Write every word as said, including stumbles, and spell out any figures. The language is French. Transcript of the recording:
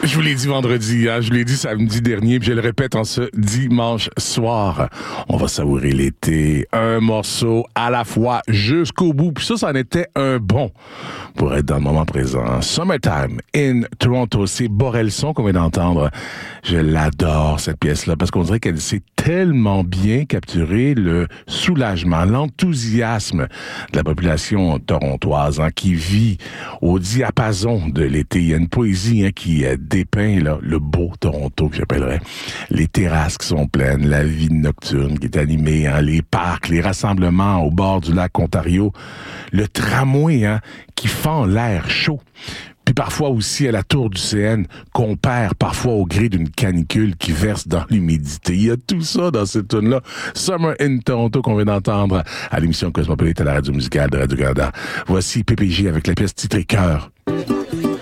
Je vous l'ai dit vendredi, hein, je vous l'ai dit samedi dernier, puis je le répète en ce dimanche soir. On va savourer l'été, un morceau à la fois jusqu'au bout. Puis ça, ça en était un bon pour être dans le moment présent. Summertime in Toronto, c'est Borelson qu'on vient d'entendre. Je l'adore, cette pièce-là, parce qu'on dirait qu'elle sait tellement bien capturer le soulagement, l'enthousiasme de la population torontoise, hein, qui vit au diapason de l'été. Il y a une poésie hein, qui euh, dépeint là, le beau Toronto, que j'appellerais. Les terrasses qui sont pleines, la vie nocturne qui est animée, hein, les parcs, les rassemblements au bord du lac Ontario, le tramway hein, qui fend l'air chaud. Puis parfois aussi à la tour du C N, qu'on perd parfois au gré d'une canicule qui verse dans l'humidité. Il y a tout ça dans cette tune-là. Summer in Toronto qu'on vient d'entendre à l'émission Cosmopolite à la radio musicale de Radio-Canada. Voici P P J avec la pièce titrée Cœur.